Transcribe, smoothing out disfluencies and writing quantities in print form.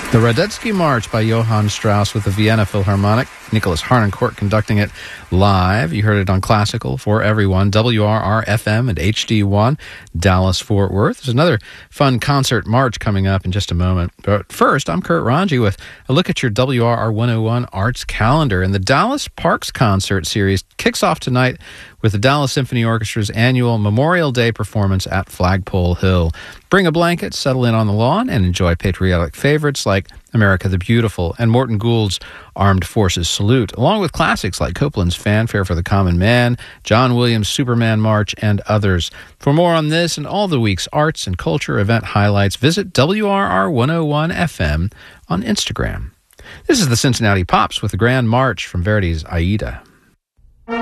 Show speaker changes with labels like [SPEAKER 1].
[SPEAKER 1] The Radetzky March by Johann Strauss with the Vienna Philharmonic. Nicholas Harnoncourt conducting it live. You heard it on Classical for Everyone, WRR-FM and HD1, Dallas-Fort Worth. There's another fun concert march coming up in just a moment. But first, I'm Kurt Ranji with a look at your WRR 101 Arts calendar. And the Dallas Parks Concert Series kicks off tonight with the Dallas Symphony Orchestra's annual Memorial Day performance at Flagpole Hill. Bring a blanket, settle in on the lawn, and enjoy patriotic favorites like America the Beautiful and Morton Gould's Armed Forces Salute, along with classics like Copland's Fanfare for the Common Man, John Williams' Superman March, and others. For more on this and all the week's arts and culture event highlights, visit WRR 101 FM on Instagram. This is the Cincinnati Pops with the Grand March from Verdi's Aida.